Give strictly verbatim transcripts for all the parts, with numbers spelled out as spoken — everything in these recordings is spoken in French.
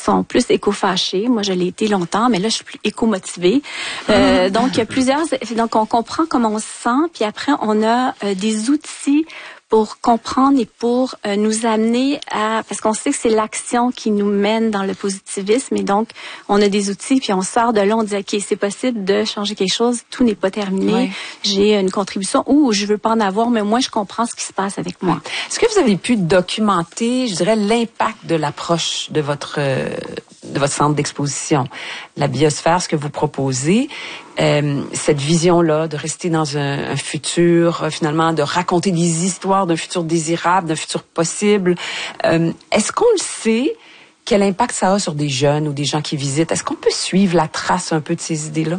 sont plus éco-fâchés. Moi, je l'ai été longtemps, mais là, je suis plus éco-motivée. Euh, donc, il y a plusieurs... Donc, on comprend comment on se sent, puis après, on a euh, des outils pour comprendre et pour euh, nous amener à... Parce qu'on sait que c'est l'action qui nous mène dans le positivisme, et donc, on a des outils, puis on sort de là, on dit, OK, c'est possible de changer quelque chose, tout n'est pas terminé, oui. J'ai une contribution, ou je veux pas en avoir, mais moi, je comprends ce qui se passe avec moi. Est-ce que vous avez pu documenter, je dirais, l'impact de l'approche de votre... Euh, de votre centre d'exposition, la biosphère, ce que vous proposez, euh, cette vision-là de rester dans un, un futur, euh, finalement, de raconter des histoires d'un futur désirable, d'un futur possible. Euh, est-ce qu'on le sait, quel impact ça a sur des jeunes ou des gens qui visitent? Est-ce qu'on peut suivre la trace un peu de ces idées-là?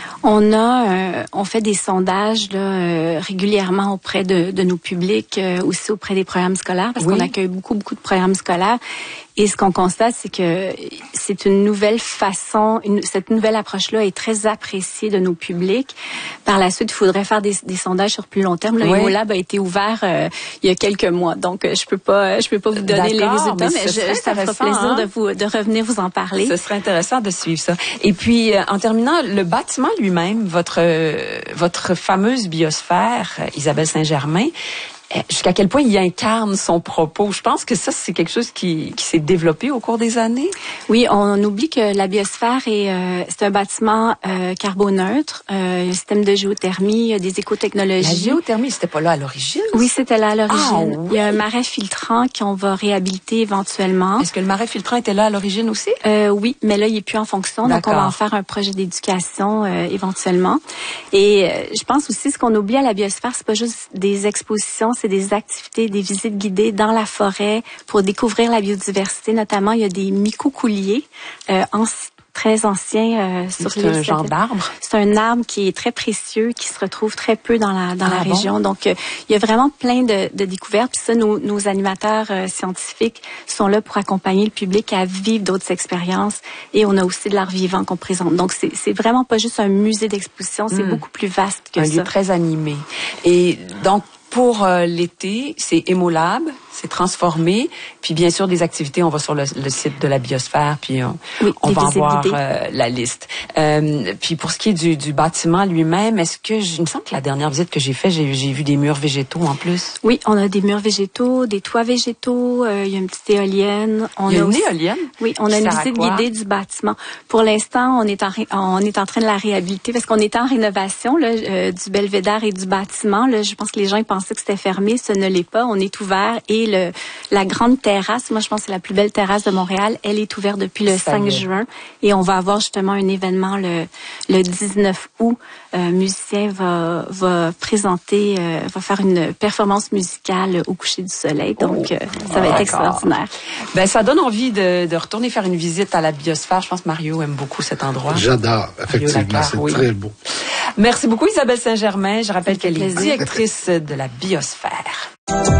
On a, euh, on fait des sondages là, euh, régulièrement auprès de, de nos publics, euh, aussi auprès des programmes scolaires, parce oui. qu'on accueille beaucoup, beaucoup de programmes scolaires. Et ce qu'on constate, c'est que c'est une nouvelle façon, une, cette nouvelle approche-là est très appréciée de nos publics. Par la suite, il faudrait faire des, des sondages sur plus long terme. Le oui. Emolab a été ouvert euh, il y a quelques mois, donc je peux pas, je peux pas vous donner les résultats, mais, mais je, ça me fera plaisir hein? de vous de revenir vous en parler. Ce serait intéressant de suivre ça. Et puis, en terminant, le bâtiment lui-même, votre votre fameuse biosphère, Isabelle Saint-Germain. Jusqu'à quel point il incarne son propos. Je pense que ça, c'est quelque chose qui, qui s'est développé au cours des années. Oui, on oublie que la biosphère est euh, c'est un bâtiment euh, carboneutre, euh, un système de géothermie, il y a des écotechnologies. La géothermie, c'était pas là à l'origine? Oui, c'était là à l'origine. Ah, oui. Il y a un marais filtrant qu'on va réhabiliter éventuellement. Est-ce que le marais filtrant était là à l'origine aussi? Euh, oui, mais là, il est plus en fonction. D'accord. Donc, on va en faire un projet d'éducation euh, éventuellement. Et euh, je pense aussi, ce qu'on oublie à la biosphère, c'est pas juste des expositions, c'est des activités, des visites guidées dans la forêt pour découvrir la biodiversité. Notamment, il y a des micocouliers euh, en très anciens euh, sur l'île. C'est un genre d'arbre? C'est un arbre qui est très précieux, qui se retrouve très peu dans la dans ah, la région. Bon? Donc, euh, il y a vraiment plein de, de découvertes. Puis ça, nos, nos animateurs euh, scientifiques sont là pour accompagner le public à vivre d'autres expériences. Et on a aussi de l'art vivant qu'on présente. Donc, c'est, c'est vraiment pas juste un musée d'exposition, c'est mmh. beaucoup plus vaste que un ça. Un lieu très animé. Et donc, pour euh, l'été, c'est Emolab, c'est transformé. Puis bien sûr, des activités, on va sur le, le site de la biosphère, puis on, oui, on va avoir euh, la liste. Euh, puis pour ce qui est du, du bâtiment lui-même, est-ce que, il me semble que la dernière visite que j'ai faite, j'ai, j'ai vu des murs végétaux en plus? Oui, on a des murs végétaux, des toits végétaux, euh, il y a une petite éolienne. On il y a, a une aussi, éolienne? Oui, on a une visite guidée du bâtiment. Pour l'instant, on est en on est en train de la réhabiliter parce qu'on est en rénovation là, euh, du belvédère et du bâtiment. Là, je pense que les gens ils pensaient que c'était fermé, ce ne l'est pas. On est ouvert et le la grande terrasse, moi je pense que c'est la plus belle terrasse de Montréal, elle est ouverte depuis le cinq juin et on va avoir justement un événement le le dix-neuf août. Un euh, musicien va va présenter, euh, va faire une performance musicale au coucher du soleil. Donc oh, euh, ça va être d'accord. Extraordinaire. Ben ça donne envie de, de retourner faire une visite à la biosphère. Je pense que Mario aime beaucoup cet endroit. J'adore, effectivement, c'est oui. très beau. Merci beaucoup Isabelle Saint-Germain. Je rappelle qu'elle est directrice de la biosphère.